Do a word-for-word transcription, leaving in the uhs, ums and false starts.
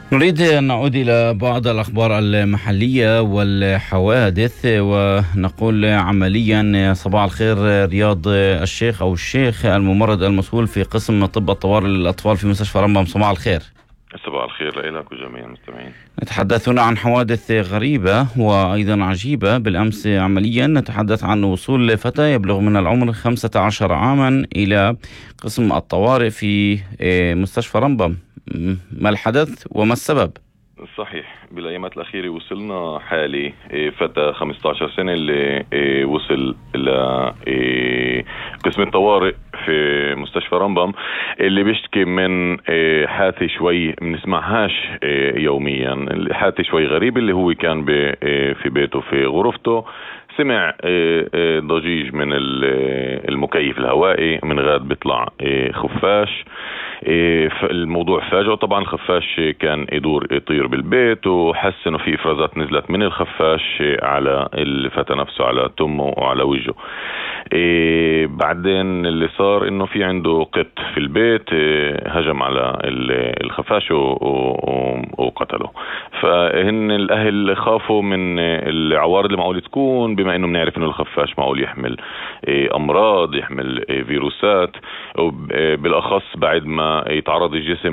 نريد أن نعود إلى بعض الأخبار المحلية والحوادث، ونقول عمليا صباح الخير رياض الشيخ أو الشيخ الممرض المسؤول في قسم طب الطوارئ للأطفال في مستشفى رمبم. صباح الخير. صباح الخير لك وجميع المستمعين. نتحدث هنا عن حوادث غريبة وأيضا عجيبة. بالأمس عمليا نتحدث عن وصول فتى يبلغ من العمر خمسة عشر عاما إلى قسم الطوارئ في مستشفى رمبم. ما الحدث وما السبب؟ صحيح، بالأيامات الأخيرة وصلنا حالي فتى خمسة عشر سنة اللي وصل إلى قسم الطوارئ في مستشفى رمبم، اللي بيشتكي من حادثة شوي بنسمعهاش يوميا، حادثة شوي غريب، اللي هو كان في بيته في غرفته، سمع ضجيج من المكيف الهوائي، من غاد بيطلع خفاش. الموضوع فاجئ طبعا، الخفاش كان يدور يطير بالبيت، وحس انه في افرازات نزلت من الخفاش على الفتى نفسه، على تمه وعلى وجهه. إيه بعدين اللي صار انه في عنده قط في البيت، إيه هجم على الخفاش وقتله. فهن الاهل خافوا من العوارض اللي معقول تكون، بما انه بنعرف انه الخفاش معقول يحمل إيه امراض، يحمل إيه فيروسات، بالاخص بعد ما يتعرض الجسم